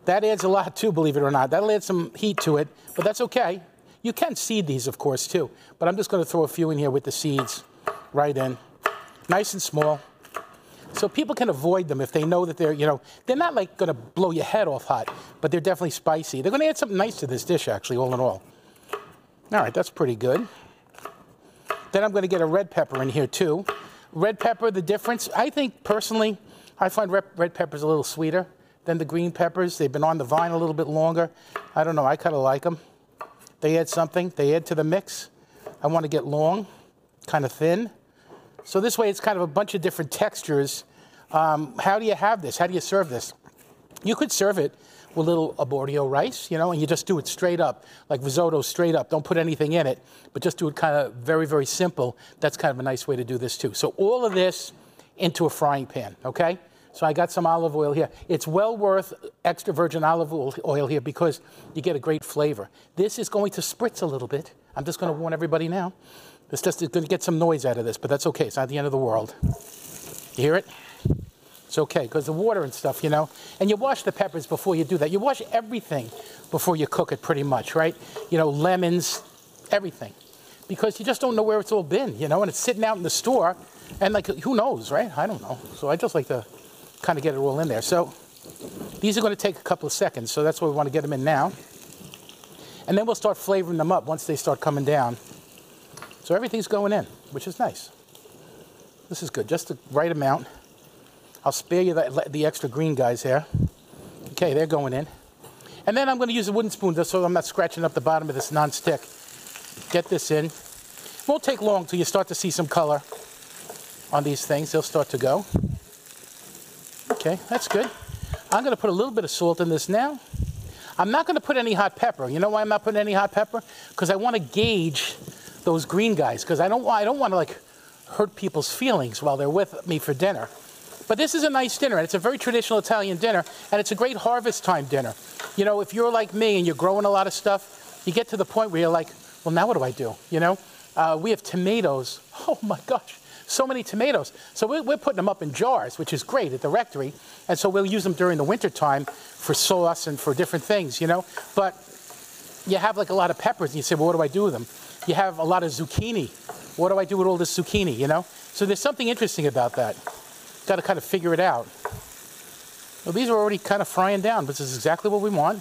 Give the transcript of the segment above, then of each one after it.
That adds a lot too, believe it or not. That'll add some heat to it, but that's okay. You can seed these, of course, too. But I'm just going to throw a few in here with the seeds right in. Nice and small. So people can avoid them if they know that they're, they're not like going to blow your head off hot, but they're definitely spicy. They're going to add something nice to this dish, actually, all in all. All right, that's pretty good. Then I'm going to get a red pepper in here, too. Red pepper, the difference, I think, personally, I find red peppers a little sweeter than the green peppers. They've been on the vine a little bit longer. I don't know, I kind of like them. They add something. They add to the mix. I want to get long, kind of thin. So this way it's kind of a bunch of different textures. How do you have this? How do you serve this? You could serve it with a little arborio rice, and you just do it straight up, like risotto straight up. Don't put anything in it, but just do it kind of very, very simple. That's kind of a nice way to do this too. So all of this into a frying pan, okay? So I got some olive oil here. It's well worth extra virgin olive oil here because you get a great flavor. This is going to spritz a little bit. I'm just going to warn everybody now. It's just going to get some noise out of this, but that's okay. It's not the end of the world. You hear it? It's okay, because the water and stuff, And you wash the peppers before you do that. You wash everything before you cook it pretty much, right? Lemons, everything. Because you just don't know where it's all been, And it's sitting out in the store, and who knows, right? I don't know. So I just like to kind of get it all in there. So these are going to take a couple of seconds, so that's why we want to get them in now. And then we'll start flavoring them up once they start coming down. So everything's going in, which is nice. This is good, just the right amount. I'll spare you the extra green guys here. Okay, they're going in. And then I'm going to use a wooden spoon just so I'm not scratching up the bottom of this non-stick. Get this in. Won't take long till you start to see some color on these things. They'll start to go. Okay, that's good. I'm going to put a little bit of salt in this now. I'm not going to put any hot pepper. You know why I'm not putting any hot pepper? Because I want to gauge those green guys. Because I don't want to hurt people's feelings while they're with me for dinner. But this is a nice dinner, and it's a very traditional Italian dinner, and it's a great harvest time dinner. If you're like me and you're growing a lot of stuff, you get to the point where you're like, well, now what do I do? We have tomatoes. Oh my gosh, so many tomatoes. So we're putting them up in jars, which is great at the rectory, and so we'll use them during the winter time for sauce and for different things, But you have a lot of peppers, and you say, well, what do I do with them? You have a lot of zucchini. What do I do with all this zucchini, So there's something interesting about that. Got to kind of figure it out. Well, these are already kind of frying down, but this is exactly what we want.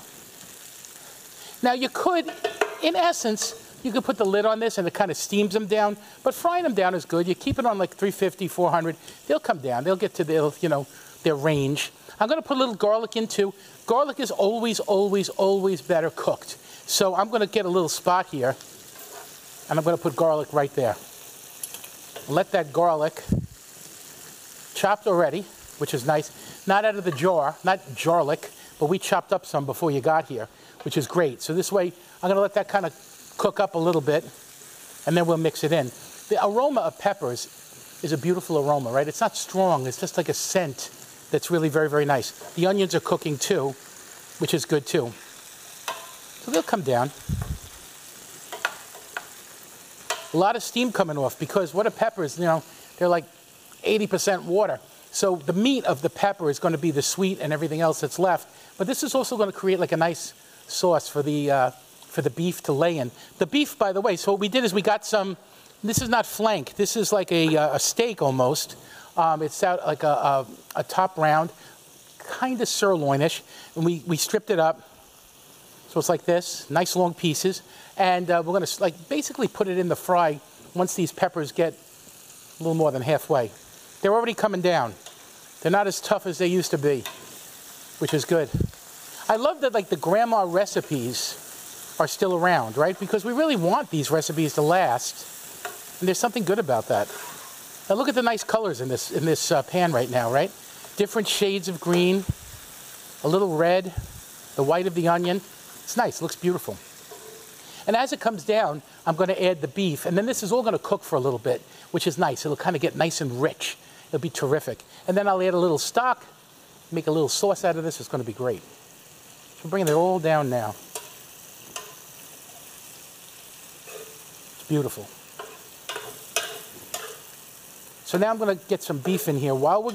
Now you could, in essence, you could put the lid on this and it kind of steams them down, but frying them down is good. You keep it on 350, 400. They'll come down. They'll get to their range. I'm going to put a little garlic in too. Garlic is always, always, always better cooked. So I'm going to get a little spot here, and I'm going to put garlic right there. Let that garlic, chopped already, which is nice. Not out of the jar, not garlic, but we chopped up some before you got here, which is great. So this way, I'm going to let that kind of cook up a little bit, and then we'll mix it in. The aroma of peppers is a beautiful aroma, right? It's not strong. It's just like a scent that's really very, very nice. The onions are cooking too, which is good too. So they'll come down. A lot of steam coming off because what are peppers? They're like 80% water. So the meat of the pepper is going to be the sweet and everything else that's left. But this is also going to create a nice sauce for the beef to lay in. The beef, by the way, so what we did is we got some, this is not flank. This is like a steak almost. It's out like a top round, kind of sirloinish. And we stripped it up. So it's like this, nice long pieces. And we're going to basically put it in the fry once these peppers get a little more than halfway. They're already coming down. They're not as tough as they used to be, which is good. I love that the grandma recipes are still around, right? Because we really want these recipes to last. And there's something good about that. Now look at the nice colors in this pan right now, right? Different shades of green, a little red, the white of the onion. It's nice, it looks beautiful. And as it comes down, I'm going to add the beef. And then this is all going to cook for a little bit, which is nice. It'll kind of get nice and rich. It'll be terrific. And then I'll add a little stock, make a little sauce out of this. It's going to be great. So I'm bringing it all down now. It's beautiful. So now I'm going to get some beef in here while we're